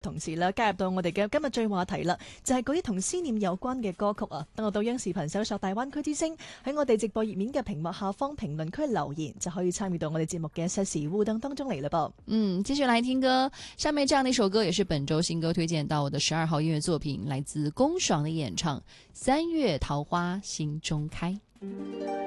同時啦，加入到我哋嘅今日最話題啦，就係嗰啲同思念有關嘅歌曲啊。等我到央視頻搜索大灣區之聲，喺我哋直播頁面嘅屏幕下方評論區留言，就可以參與到我哋節目嘅實時互動當中嚟啦噃。 繼續來聽歌，下面這樣的一首歌也是本周新歌推薦到我的12號音樂作品，來自龔爽的演唱《三月桃花心中開》。